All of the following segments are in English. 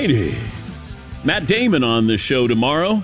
righty. Matt Damon on the show tomorrow.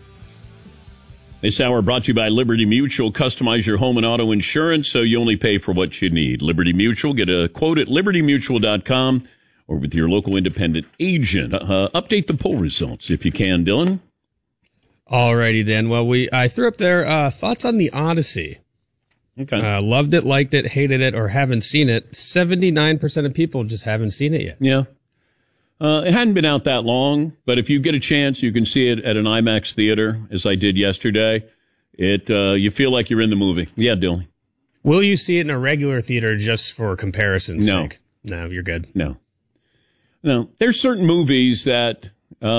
This hour brought to you by Liberty Mutual. Customize your home and auto insurance so you only pay for what you need. Liberty Mutual. Get a quote at libertymutual.com or with your local independent agent. Update the poll results if you can, Dylan. Alrighty, Dan. Well, I threw up there thoughts on the Odyssey. Okay. Loved it, liked it, hated it, or haven't seen it. 79% of people just haven't seen it yet. Yeah. It hadn't been out that long, but if you get a chance, you can see it at an IMAX theater, as I did yesterday. You feel like you're in the movie. Yeah, Dylan. Will you see it in a regular theater just for comparison's No. sake? No, you're good. No. There's certain movies that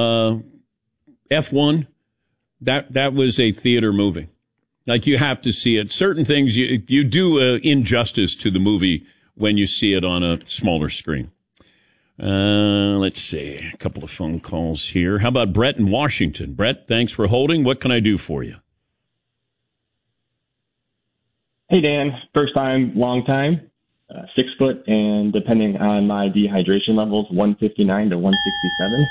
F1, that was a theater movie. Like, you have to see it. Certain things, you do injustice to the movie when you see it on a smaller screen. Let's see. A couple of phone calls here. How about Brett in Washington? Brett, thanks for holding. What can I do for you? Hey, Dan. First time, long time. 6 foot, and depending on my dehydration levels, 159 to 167.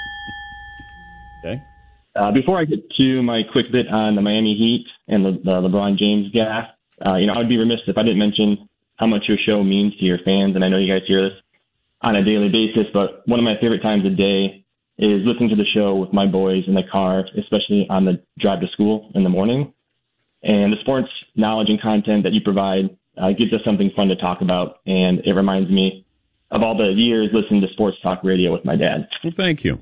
Okay. Before I get to my quick bit on the Miami Heat and the LeBron James gaffe, I would be remiss if I didn't mention how much your show means to your fans, and I know you guys hear this on a daily basis, but one of my favorite times of day is listening to the show with my boys in the car, especially on the drive to school in the morning. And the sports knowledge and content that you provide gives us something fun to talk about, and it reminds me of all the years listening to sports talk radio with my dad. Well, thank you.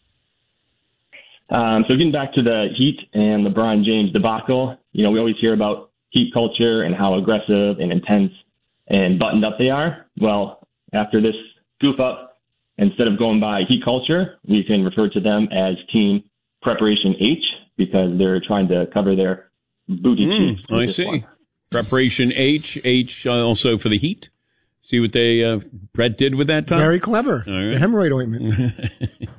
So getting back to the Heat and LeBron James debacle, we always hear about Heat culture and how aggressive and intense and buttoned up they are. Well, after this goof up, instead of going by Heat culture, we can refer to them as Team Preparation H because they're trying to cover their booty cheeks. I see. Preparation H also for the Heat. See what Brett did with that time? Very clever. All right. The hemorrhoid ointment.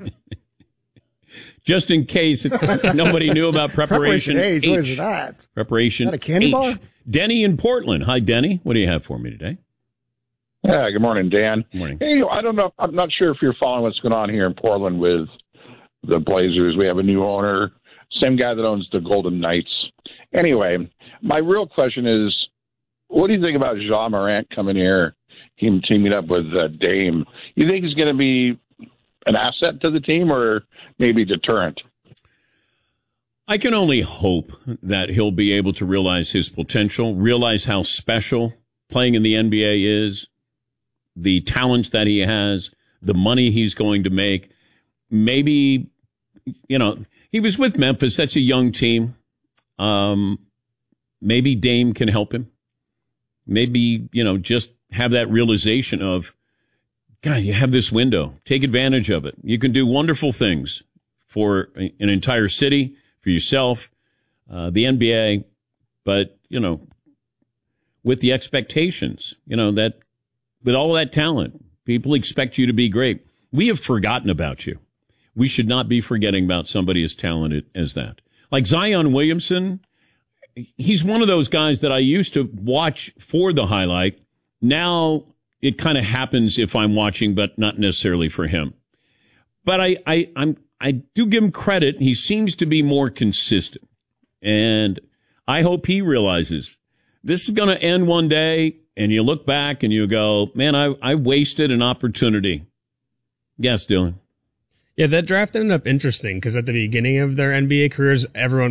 Just in case nobody knew about Preparation H. What is that? Preparation Is that a candy H. bar? Denny in Portland. Hi, Denny. What do you have for me today? Yeah, good morning, Dan. Good morning. Hey, I don't know. I'm not sure if you're following what's going on here in Portland with the Blazers. We have a new owner, same guy that owns the Golden Knights. Anyway, my real question is, what do you think about Ja Morant coming here, him teaming up with Dame? You think he's going to be an asset to the team or maybe deterrent? I can only hope that he'll be able to realize his potential, realize how special playing in the NBA is, the talents that he has, the money he's going to make. Maybe, he was with Memphis. That's a young team. Maybe Dame can help him. Maybe, just have that realization of, God, you have this window. Take advantage of it. You can do wonderful things for an entire city, for yourself, the NBA, but, with the expectations, that with all that talent, people expect you to be great. We have forgotten about you. We should not be forgetting about somebody as talented as that. Like Zion Williamson, he's one of those guys that I used to watch for the highlight. Now it kind of happens if I'm watching, but not necessarily for him. But I do give him credit. He seems to be more consistent. And I hope he realizes this is going to end one day, and you look back and you go, man, I wasted an opportunity. Yes, Dylan. Yeah, that draft ended up interesting because at the beginning of their NBA careers, everyone